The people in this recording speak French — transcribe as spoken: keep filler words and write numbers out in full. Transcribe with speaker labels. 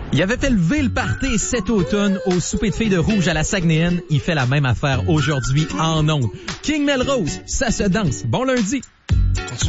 Speaker 1: Il avait fait lever le party cet automne au souper de filles de Rouge à la Saguenayenne. Il fait la même affaire aujourd'hui en ondes. King Melrose, ça se danse. Bon lundi!